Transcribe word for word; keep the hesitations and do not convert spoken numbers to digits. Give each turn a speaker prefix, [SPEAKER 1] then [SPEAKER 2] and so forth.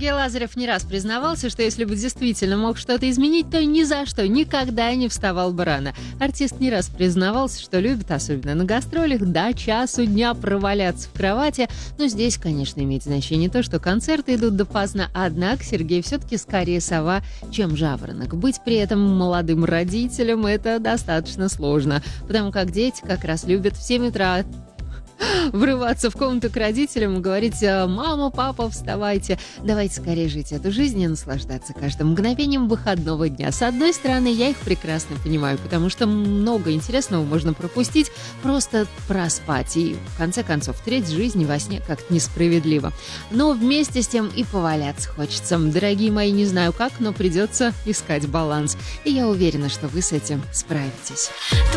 [SPEAKER 1] Сергей Лазарев не раз признавался, что если бы действительно мог что-то изменить, то ни за что, никогда не вставал бы рано. Артист не раз признавался, что любит, особенно на гастролях, до часу дня проваляться в кровати. Но здесь, конечно, имеет значение то, что концерты идут допоздна, однако Сергей все-таки скорее сова, чем жаворонок. Быть при этом молодым родителем – это достаточно сложно, потому как дети как раз любят в семь утра врываться в комнату к родителям и говорить: «Мама, папа, вставайте». Давайте скорее жить эту жизнь и наслаждаться каждым мгновением выходного дня. С одной стороны, я их прекрасно понимаю, потому что много интересного можно пропустить, просто проспать. И, в конце концов, треть жизни во сне как-то несправедливо. Но вместе с тем и поваляться хочется. Дорогие мои, не знаю как, но придется искать баланс. И я уверена, что вы с этим справитесь.